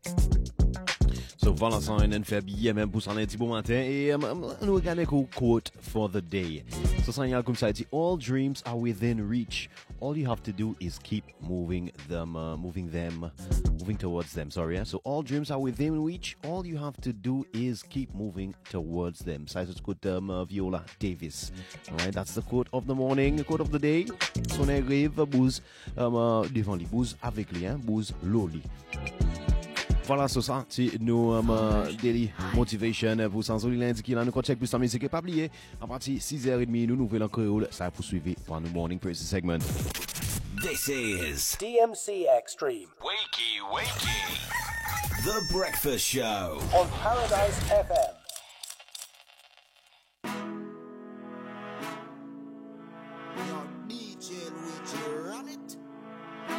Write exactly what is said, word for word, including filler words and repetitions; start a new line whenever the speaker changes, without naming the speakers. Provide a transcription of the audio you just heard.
So, Valentine and Fabien, même pour son lundi bon matin. Et um, nous regardons le quote for the day. So, ça y a comme ça dit, all dreams are within reach. All you have to do is keep moving them, uh, moving them, moving towards them. Sorry. Eh? So, all dreams are within reach. All you have to do is keep moving towards them. Ça, c'est quote um, uh, Viola Davis. All right, that's the quote of the morning, quote of the day. Son arrive, bouse, um, uh, devant lui, bouse avec lui, hein, bouse loli. Voilà, c'est ça, c'est nos um, uh, daily motivation pour sans lundi qui là nous check plus la musique et pas oublier à partir de six heures trente nous nouvelle en créole ça poursuivre par nos morning praise segment.
This is
D M C Extreme.
Wakey Wakey, The Breakfast Show
On Paradise F M.